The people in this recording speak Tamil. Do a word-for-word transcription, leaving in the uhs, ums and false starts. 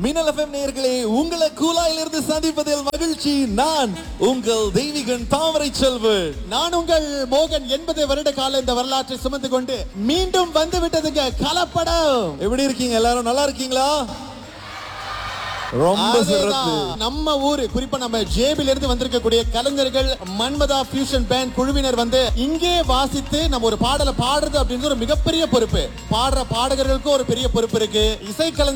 மின்னல் எஃப்எம் நேயர்களே, உங்களை கூலாயிலிருந்து சந்திப்பதில் மகிழ்ச்சி. நான் உங்கள் தெய்வீகன் தாமரை செல்வன். நான் உங்கள் மோகன். எண்பது வருட கால இந்த வரலாற்றை சுமந்து கொண்டு மீண்டும் வந்து விட்டதுங்க கலப்படம். எப்படி இருக்கீங்க? எல்லாரும் நல்லா இருக்கீங்களா? ரொம்ப சிறப்பு. நம்ம ஊரு, குறிப்பா நம்ம ஜேபில இருந்து வந்திருக்கக்கூடிய கலைஞர்கள் மன்மதா ஃபியூஷன் பேண்ட் குழுவினர் வந்து இங்கே வாசித்து நம்ம ஒரு பாடலை பாடுறது அப்படின்றது ஒரு மிகப்பெரிய பொறுப்பு. பாடுற பாடகர்களுக்கும் ஒரு பெரிய பொறுப்பு இருக்கு. இசை கலைஞர்